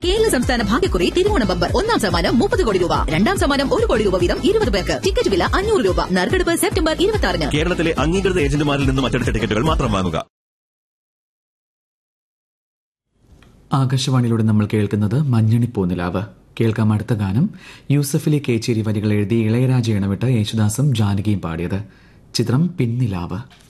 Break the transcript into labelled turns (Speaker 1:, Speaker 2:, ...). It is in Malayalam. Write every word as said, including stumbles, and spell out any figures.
Speaker 1: കേരള സംസ്ഥാന ഭാഗ്യക്കുറി തിരുവോണ ബമ്പർ ഒന്നാം സമ്മാനം മുപ്പത് കോടി രൂപ, രണ്ടാം സമ്മാനം ഒരു കോടി രൂപ വീതം ഇരുപത് പേർക്ക്. ടിക്കറ്റ് വില അഞ്ഞൂറ് രൂപ. നറുക്കെടുപ്പ് സെപ്റ്റംബർ ഇരുപത്തി ആറിന്.
Speaker 2: കേരളത്തിലെ അംഗീകൃത ഏജന്റുമാരിൽ നിന്നും അച്ചടിച്ച ടിക്കറ്റുകൾ മാത്രം വാങ്ങുക.
Speaker 3: ആകാശവാണിയിലൂടെ നമ്മൾ കേൾക്കുന്നത് മഞ്ഞണി പൂനിലാവ്. കേൾക്കാം അടുത്ത ഗാനം. യൂസഫലി കേച്ചേരി വരികൾ എഴുതി ഇളയരാജ ഇണവിട്ട് യേശുദാസും ജാനകിയും പാടിയത്. ചിത്രം പിന്നിലാവ്.